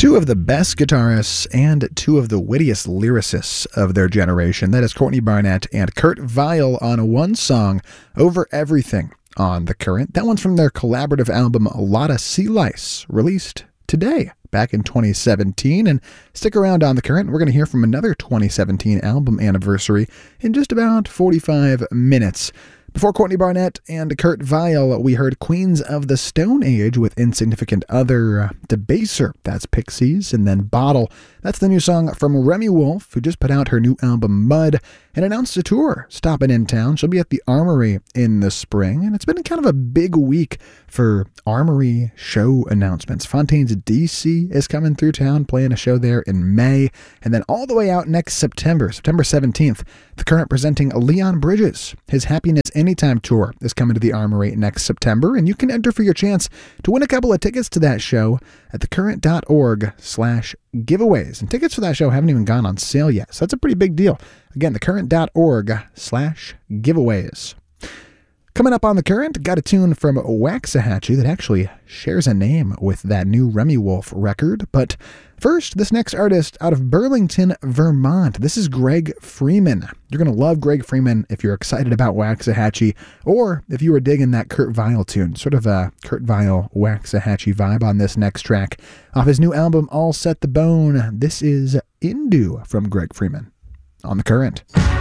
Two of the best guitarists and two of the wittiest lyricists of their generation. That is Courtney Barnett and Kurt Vile on one song, Over Everything, on The Current. That one's from their collaborative album, Lotta Sea Lice, released today, back in 2017. And stick around on The Current. We're going to hear from another 2017 album anniversary in just about 45 minutes. Before Courtney Barnett and Kurt Vile, we heard Queens of the Stone Age with Insignificant Other, Debaser, that's Pixies, and then Bottle. That's the new song from Remi Wolf, who just put out her new album Mud and announced a tour stopping in town. She'll be at the Armory in the spring, and it's been kind of a big week for Armory show announcements. Fontaines DC is coming through town, playing a show there in May, and then all the way out next September 17th, The Current presenting Leon Bridges. His Happiness Anytime tour is coming to the Armory next September, and you can enter for your chance to win a couple of tickets to that show at thecurrent.org/giveaways. And tickets for that show haven't even gone on sale yet, so that's a pretty big deal. Again, thecurrent.org/giveaways. Coming up on The Current, got a tune from Waxahachie that actually shares a name with that new Remi Wolf record. But first, this next artist out of Burlington, Vermont. This is Greg Freeman. You're going to love Greg Freeman if you're excited about Waxahachie, or if you were digging that Kurt Vile tune. Sort of a Kurt Vile Waxahachie vibe on this next track. Off his new album, All Set the Bone, this is Indu from Greg Freeman on The Current.